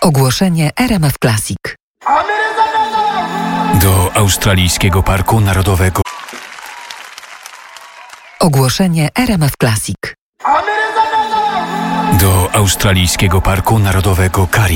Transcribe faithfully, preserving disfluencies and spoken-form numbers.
Ogłoszenie R M F Classic. Do Australijskiego Parku Narodowego. Ogłoszenie R M F Classic. Do Australijskiego Parku Narodowego Kari.